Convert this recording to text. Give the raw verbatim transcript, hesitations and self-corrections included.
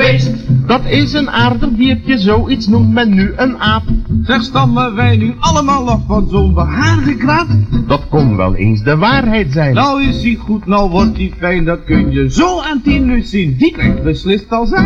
beest. Dat is een aardig diertje, zoiets noemt men nu een aap. Zeg, stammen wij nu allemaal af van zo'n behaarde kraat? Dat kon wel eens de waarheid zijn. Nou is die goed, nou wordt die fijn, dat kun je zo aan tien nu zien. Die krijgt beslist al zijn.